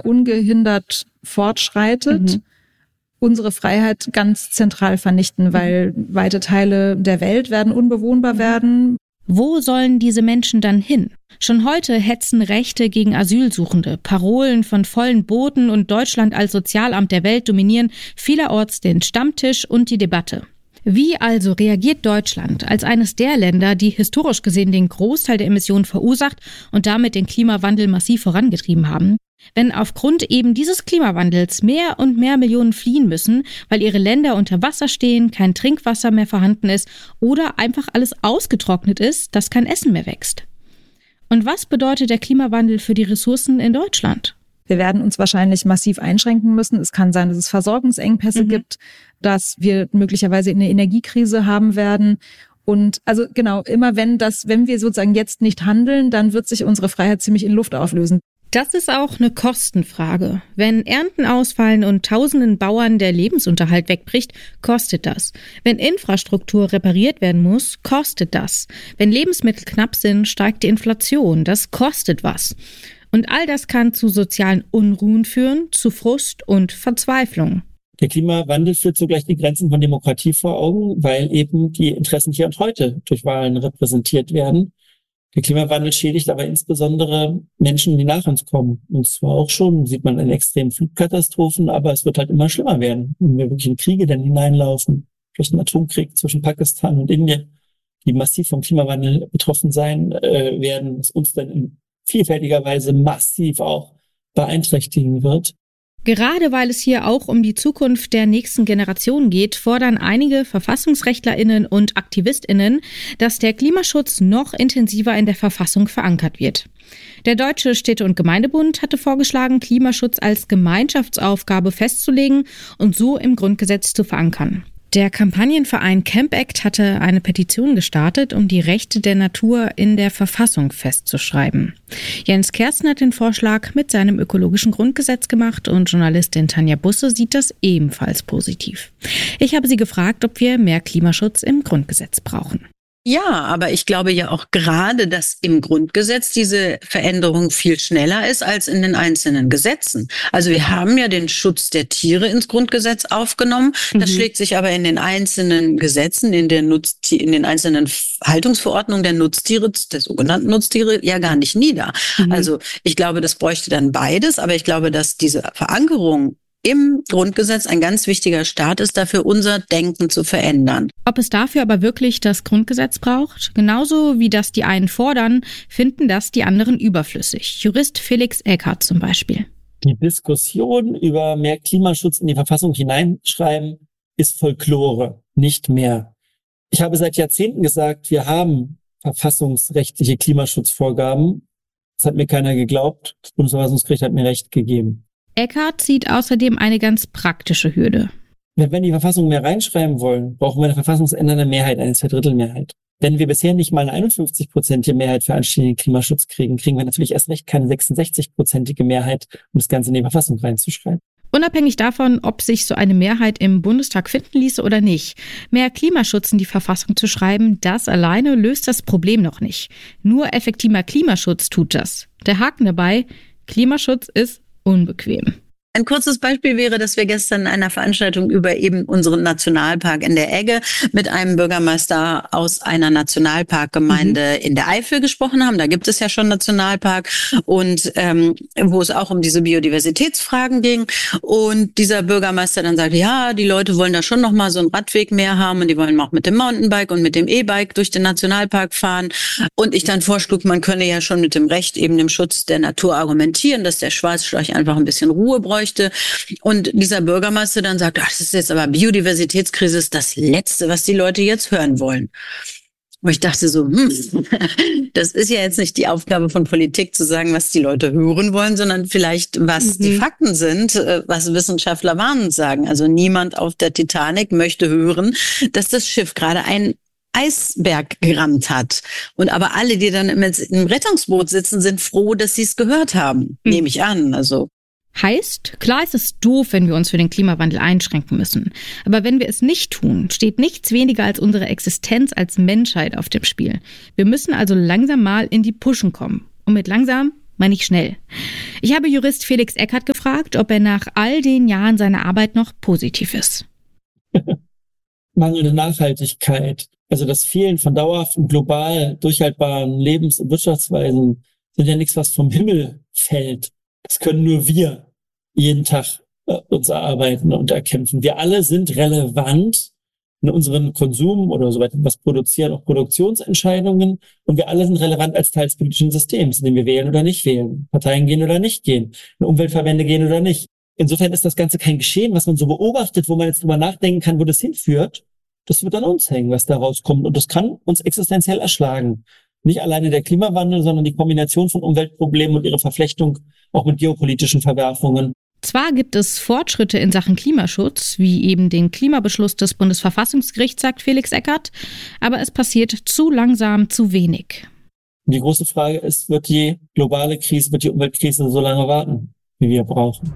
er ungehindert fortschreitet, unsere Freiheit ganz zentral vernichten, weil weite Teile der Welt werden unbewohnbar werden. Wo sollen diese Menschen dann hin? Schon heute hetzen Rechte gegen Asylsuchende. Parolen von vollen Booten und Deutschland als Sozialamt der Welt dominieren vielerorts den Stammtisch und die Debatte. Wie also reagiert Deutschland als eines der Länder, die historisch gesehen den Großteil der Emissionen verursacht und damit den Klimawandel massiv vorangetrieben haben, wenn aufgrund eben dieses Klimawandels mehr und mehr Millionen fliehen müssen, weil ihre Länder unter Wasser stehen, kein Trinkwasser mehr vorhanden ist oder einfach alles ausgetrocknet ist, dass kein Essen mehr wächst? Und was bedeutet der Klimawandel für die Ressourcen in Deutschland? Wir werden uns wahrscheinlich massiv einschränken müssen. Es kann sein, dass es Versorgungsengpässe gibt, dass wir möglicherweise eine Energiekrise haben werden. Und also genau, immer wenn wir sozusagen jetzt nicht handeln, dann wird sich unsere Freiheit ziemlich in Luft auflösen. Das ist auch eine Kostenfrage. Wenn Ernten ausfallen und tausenden Bauern der Lebensunterhalt wegbricht, kostet das. Wenn Infrastruktur repariert werden muss, kostet das. Wenn Lebensmittel knapp sind, steigt die Inflation. Das kostet was. Und all das kann zu sozialen Unruhen führen, zu Frust und Verzweiflung. Der Klimawandel führt zugleich die Grenzen von Demokratie vor Augen, weil eben die Interessen hier und heute durch Wahlen repräsentiert werden. Der Klimawandel schädigt aber insbesondere Menschen, die nach uns kommen. Und zwar auch schon, sieht man in extremen Flutkatastrophen, aber es wird halt immer schlimmer werden, wenn wir wirklich in Kriege dann hineinlaufen. Durch einen Atomkrieg zwischen Pakistan und Indien, die massiv vom Klimawandel betroffen sein werden, was uns dann in vielfältiger Weise massiv auch beeinträchtigen wird. Gerade weil es hier auch um die Zukunft der nächsten Generation geht, fordern einige VerfassungsrechtlerInnen und AktivistInnen, dass der Klimaschutz noch intensiver in der Verfassung verankert wird. Der Deutsche Städte- und Gemeindebund hatte vorgeschlagen, Klimaschutz als Gemeinschaftsaufgabe festzulegen und so im Grundgesetz zu verankern. Der Kampagnenverein Camp Act hatte eine Petition gestartet, um die Rechte der Natur in der Verfassung festzuschreiben. Jens Kersten hat den Vorschlag mit seinem ökologischen Grundgesetz gemacht und Journalistin Tanja Busse sieht das ebenfalls positiv. Ich habe sie gefragt, ob wir mehr Klimaschutz im Grundgesetz brauchen. Ja, aber ich glaube ja auch gerade, dass im Grundgesetz diese Veränderung viel schneller ist als in den einzelnen Gesetzen. Also wir haben ja den Schutz der Tiere ins Grundgesetz aufgenommen. Das schlägt sich aber in den einzelnen Gesetzen, in den einzelnen Haltungsverordnungen der Nutztiere, der sogenannten Nutztiere, ja gar nicht nieder. Also ich glaube, das bräuchte dann beides, aber ich glaube, dass diese Verankerung im Grundgesetz ein ganz wichtiger Start ist, dafür unser Denken zu verändern. Ob es dafür aber wirklich das Grundgesetz braucht? Genauso wie das die einen fordern, finden das die anderen überflüssig. Jurist Felix Eckhardt zum Beispiel. Die Diskussion über mehr Klimaschutz in die Verfassung hineinschreiben ist Folklore, nicht mehr. Ich habe seit Jahrzehnten gesagt, wir haben verfassungsrechtliche Klimaschutzvorgaben. Das hat mir keiner geglaubt. Das Bundesverfassungsgericht hat mir Recht gegeben. Eckhardt sieht außerdem eine ganz praktische Hürde. Wenn wir in die Verfassung mehr reinschreiben wollen, brauchen wir eine verfassungsändernde Mehrheit, eine Zweidrittelmehrheit. Wenn wir bisher nicht mal eine 51-prozentige Mehrheit für anständigen Klimaschutz kriegen wir natürlich erst recht keine 66-prozentige Mehrheit, um das Ganze in die Verfassung reinzuschreiben. Unabhängig davon, ob sich so eine Mehrheit im Bundestag finden ließe oder nicht, mehr Klimaschutz in die Verfassung zu schreiben, das alleine löst das Problem noch nicht. Nur effektiver Klimaschutz tut das. Der Haken dabei, Klimaschutz ist unbequem. Ein kurzes Beispiel wäre, dass wir gestern in einer Veranstaltung über eben unseren Nationalpark in der Egge mit einem Bürgermeister aus einer Nationalparkgemeinde in der Eifel gesprochen haben. Da gibt es ja schon Nationalpark und wo es auch um diese Biodiversitätsfragen ging. Und dieser Bürgermeister dann sagte, ja, die Leute wollen da schon noch mal so einen Radweg mehr haben und die wollen auch mit dem Mountainbike und mit dem E-Bike durch den Nationalpark fahren. Und ich dann vorschlug, man könne ja schon mit dem Recht, eben dem Schutz der Natur argumentieren, dass der Schwarzstorch einfach ein bisschen Ruhe bräuchte. Und dieser Bürgermeister dann sagt, ach, das ist jetzt aber Biodiversitätskrise, ist das Letzte, was die Leute jetzt hören wollen. Und ich dachte so, das ist ja jetzt nicht die Aufgabe von Politik zu sagen, was die Leute hören wollen, sondern vielleicht, was die Fakten sind, was Wissenschaftler warnend sagen. Also niemand auf der Titanic möchte hören, dass das Schiff gerade einen Eisberg gerammt hat. Und aber alle, die dann im Rettungsboot sitzen, sind froh, dass sie es gehört haben. Nehme ich an, also. Heißt, klar ist es doof, wenn wir uns für den Klimawandel einschränken müssen. Aber wenn wir es nicht tun, steht nichts weniger als unsere Existenz als Menschheit auf dem Spiel. Wir müssen also langsam mal in die Puschen kommen. Und mit langsam meine ich schnell. Ich habe Jurist Felix Eckert gefragt, ob er nach all den Jahren seiner Arbeit noch positiv ist. Mangelnde Nachhaltigkeit, also das Fehlen von dauerhaften, global durchhaltbaren Lebens- und Wirtschaftsweisen sind ja nichts, was vom Himmel fällt. Das können nur wir jeden Tag uns erarbeiten und erkämpfen. Wir alle sind relevant in unseren Konsum oder so weiter, was produzieren, auch Produktionsentscheidungen. Und wir alle sind relevant als Teil des politischen Systems, in dem wir wählen oder nicht wählen, Parteien gehen oder nicht gehen, Umweltverbände gehen oder nicht. Insofern ist das Ganze kein Geschehen, was man so beobachtet, wo man jetzt drüber nachdenken kann, wo das hinführt. Das wird an uns hängen, was da rauskommt. Und das kann uns existenziell erschlagen. Nicht alleine der Klimawandel, sondern die Kombination von Umweltproblemen und ihre Verflechtung auch mit geopolitischen Verwerfungen. Zwar gibt es Fortschritte in Sachen Klimaschutz, wie eben den Klimabeschluss des Bundesverfassungsgerichts, sagt Felix Eckert, aber es passiert zu langsam, zu wenig. Die große Frage ist, wird die globale Krise, wird die Umweltkrise so lange warten, wie wir brauchen?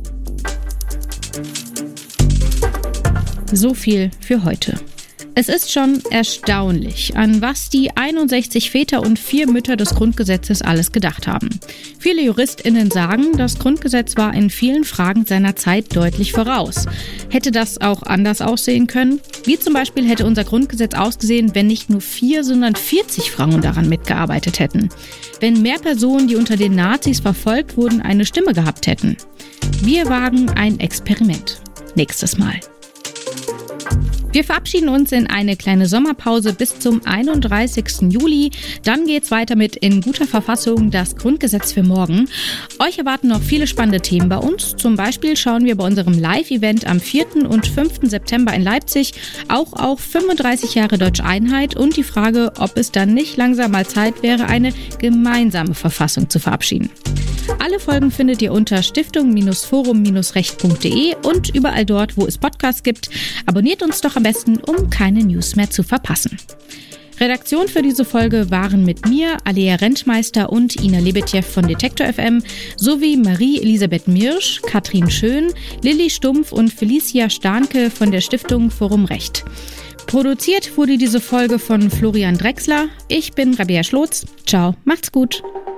So viel für heute. Es ist schon erstaunlich, an was die 61 Väter und 4 Mütter des Grundgesetzes alles gedacht haben. Viele JuristInnen sagen, das Grundgesetz war in vielen Fragen seiner Zeit deutlich voraus. Hätte das auch anders aussehen können? Wie zum Beispiel hätte unser Grundgesetz ausgesehen, wenn nicht nur 4, sondern 40 Frauen daran mitgearbeitet hätten? Wenn mehr Personen, die unter den Nazis verfolgt wurden, eine Stimme gehabt hätten? Wir wagen ein Experiment. Nächstes Mal. Wir verabschieden uns in eine kleine Sommerpause bis zum 31. Juli. Dann geht's weiter mit In guter Verfassung, das Grundgesetz für morgen. Euch erwarten noch viele spannende Themen bei uns. Zum Beispiel schauen wir bei unserem Live-Event am 4. und 5. September in Leipzig auch auf 35 Jahre Deutsche Einheit und die Frage, ob es dann nicht langsam mal Zeit wäre, eine gemeinsame Verfassung zu verabschieden. Alle Folgen findet ihr unter stiftung-forum-recht.de und überall dort, wo es Podcasts gibt. Abonniert uns doch am besten, um keine News mehr zu verpassen. Redaktion für diese Folge waren mit mir, Alea Rentmeister und Ina Lebetjew von Detektor FM sowie Marie-Elisabeth Mirsch, Katrin Schön, Lilly Stumpf und Felicia Starnke von der Stiftung Forum Recht. Produziert wurde diese Folge von Florian Drexler. Ich bin Rabea Schlotz. Ciao, macht's gut.